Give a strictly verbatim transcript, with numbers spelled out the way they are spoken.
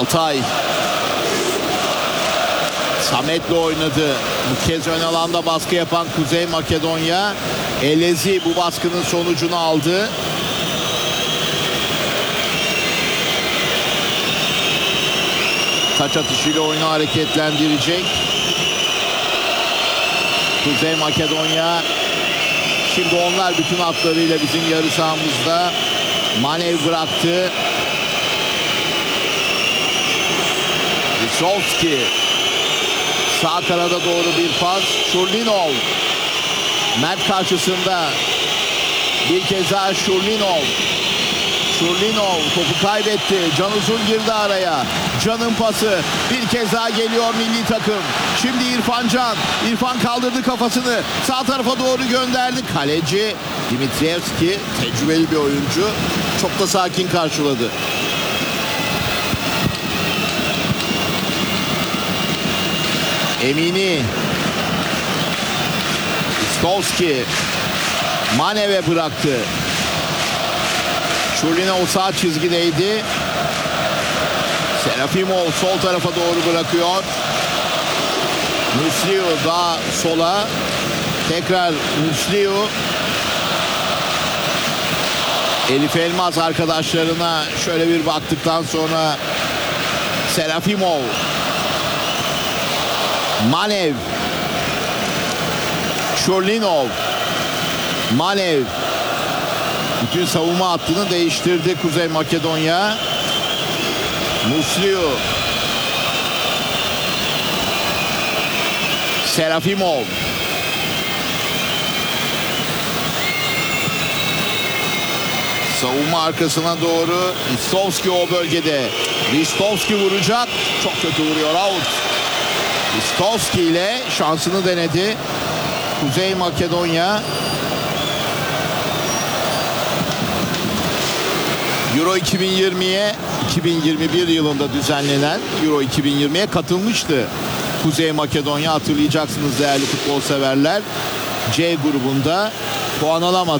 Altay. Samet'le oynadı. Bu kez ön alanda baskı yapan Kuzey Makedonya. Elezi bu baskının sonucunu aldı. Taç atışıyla oyunu hareketlendirecek Kuzey Makedonya. Şimdi onlar bütün hatlarıyla bizim yarı sahamızda. Manev bıraktı. Lisovski. Sağ kanada doğru bir pas. Şurlinov. Mert karşısında. Bir kez daha Şurlinov. Şurlinov topu kaybetti. Can Uzun girdi araya. Can'ın pası. Bir kez daha geliyor milli takım. Şimdi İrfan Can. İrfan kaldırdı kafasını. Sağ tarafa doğru gönderdi. Kaleci Dimitrievski tecrübeli bir oyuncu. Çok da sakin karşıladı. Emini. Istovski. Manev'e bıraktı. Şurlinov sağ çizgideydi. Serafimov sol tarafa doğru bırakıyor. Musliu daha sola. Tekrar Musliu. Elif Elmaz arkadaşlarına şöyle bir baktıktan sonra Serafimov. Manev. Şurlinov. Manev. Bütün savunma hattını değiştirdi Kuzey Makedonya. Musliu. Serafimov. Savunma arkasına doğru. Ristovski o bölgede. Ristovski vuracak. Çok kötü vuruyor. Out. Ristovski ile şansını denedi Kuzey Makedonya. Euro iki bin yirmiye iki bin yirmi bir yılında düzenlenen Euro iki bin yirmiye katılmıştı Kuzey Makedonya, hatırlayacaksınız değerli futbol severler. C grubunda puan alamadı.